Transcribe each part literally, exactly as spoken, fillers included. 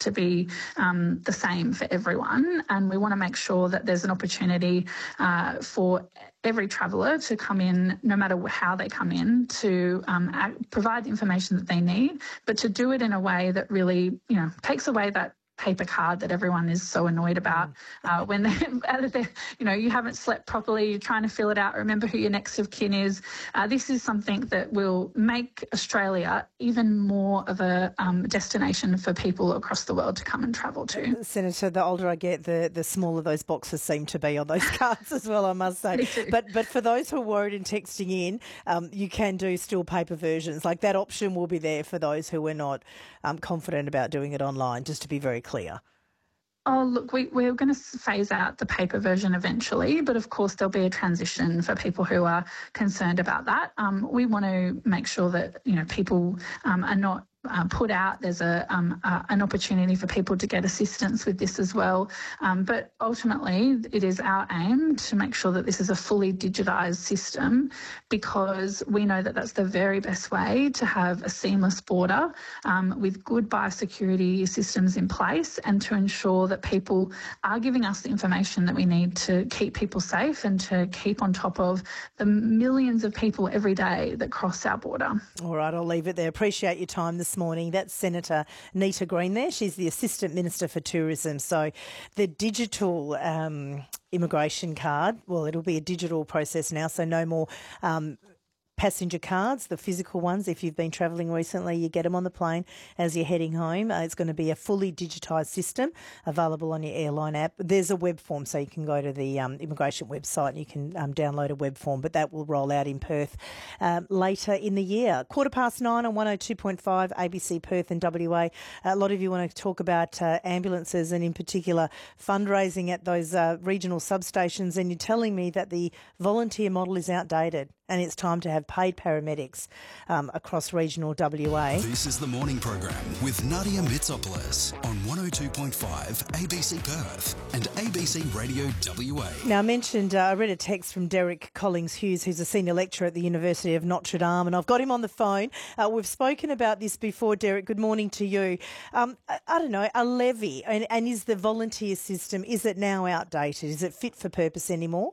to be um, the same for everyone, and we want to make sure that there's an opportunity uh, for every traveller to come in, no matter how they come in, to um, act, provide the information that they need, but to do it in a way that really, you know, takes away that paper card that everyone is so annoyed about uh, when they're, they're, you know, you haven't slept properly, you're trying to fill it out, remember who your next of kin is. Uh, this is something that will make Australia even more of a um, destination for people across the world to come and travel to. Senator, the older I get, the, the smaller those boxes seem to be on those cards as well, I must say. But but for those who are worried and texting in, um, you can do still paper versions. Like that option will be there for those who are not um, confident about doing it online, just to be very clear. Oh, look, we, we're going to phase out the paper version eventually, but of course there'll be a transition for people who are concerned about that. Um, we want to make sure that, you know, people um, are not Uh, put out. There's a um, uh, an opportunity for people to get assistance with this as well. Um, but ultimately, it is our aim to make sure that this is a fully digitised system, because we know that that's the very best way to have a seamless border um, with good biosecurity systems in place, and to ensure that people are giving us the information that we need to keep people safe and to keep on top of the millions of people every day that cross our border. All right, I'll leave it there. Appreciate your time this morning. That's Senator Nita Green there. She's the Assistant Minister for Tourism. So the digital um, immigration card, well, it'll be a digital process now, so no more um, passenger cards, the physical ones. If you've been travelling recently, you get them on the plane as you're heading home. Uh, it's going to be a fully digitised system available on your airline app. There's a web form, so you can go to the um, immigration website and you can um, download a web form, but that will roll out in Perth um, later in the year. Quarter past nine on one oh two point five A B C Perth and W A. A lot of you want to talk about uh, ambulances and in particular fundraising at those uh, regional substations, and you're telling me that the volunteer model is outdated and it's time to have paid paramedics um, across regional W A. This is the morning program with Nadia Mitsopoulos on one oh two point five A B C Perth and A B C Radio W A. Now, I mentioned, uh, I read a text from Derek Collins-Hughes, who's a senior lecturer at the University of Notre Dame, and I've got him on the phone. Uh, we've spoken about this before, Derek. Good morning to you. Um, I, I don't know, a levy, and, and is the volunteer system, is it now outdated? Is it fit for purpose anymore?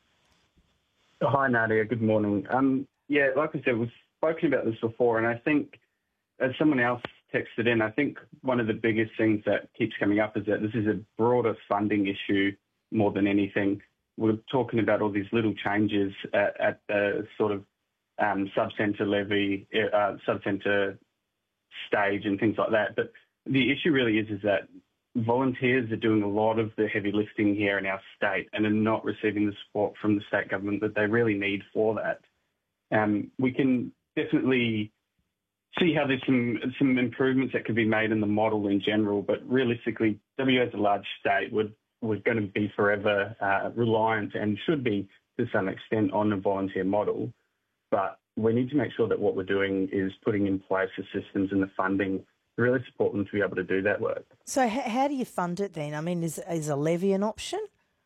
Hi, Nadia. Good morning. Um, yeah, like I said, we've spoken about this before, and I think, as someone else texted in, I think one of the biggest things that keeps coming up is that this is a broader funding issue more than anything. We're talking about all these little changes at, at the sort of um, sub-centre levy, uh, sub-centre stage and things like that. But the issue really is, is that volunteers are doing a lot of the heavy lifting here in our state and are not receiving the support from the state government that they really need for that. Um, we can definitely see how there's some some improvements that could be made in the model in general, but realistically, W A is a large state. We're, we're going to be forever uh, reliant, and should be to some extent, on a volunteer model. But we need to make sure that what we're doing is putting in place the systems and the funding to really support them to be able to do that work. So h- how do you fund it then? I mean, is, is a levy an option?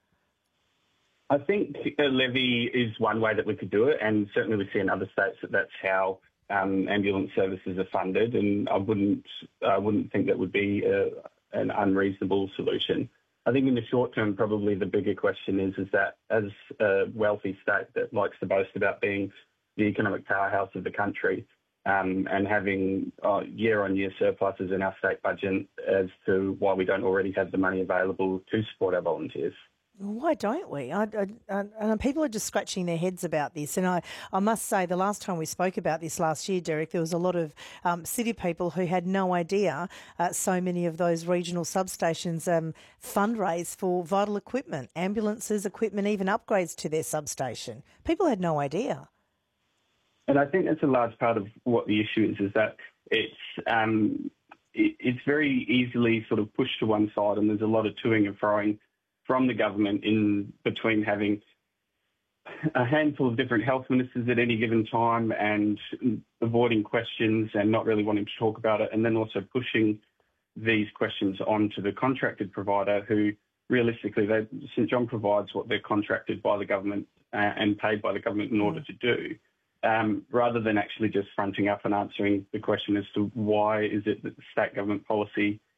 I think a levy is one way that we could do it, and certainly we see in other states that that's how um, ambulance services are funded, and I wouldn't I wouldn't think that would be a, an unreasonable solution. I think in the short term, probably the bigger question is, is that as a wealthy state that likes to boast about being the economic powerhouse of the country, um, and having uh, year-on-year surpluses in our state budget as to why we don't already have the money available to support our volunteers. Why don't we? I, I, I, and people are just scratching their heads about this. And I, I must say, the last time we spoke about this last year, Derek, there was a lot of um, city people who had no idea uh, so many of those regional substations um, fundraise for vital equipment, ambulances, equipment, even upgrades to their substation. People had no idea. And I think that's a large part of what the issue is, is that it's um, it, it's very easily sort of pushed to one side, and there's a lot of toing and froing from the government in between having a handful of different health ministers at any given time and avoiding questions and not really wanting to talk about it, and then also pushing these questions onto the contracted provider who realistically, they, St John provides what they're contracted by the government uh, and paid by the government in order to do, um, rather than actually just fronting up and answering the question as to why is it that the state government policy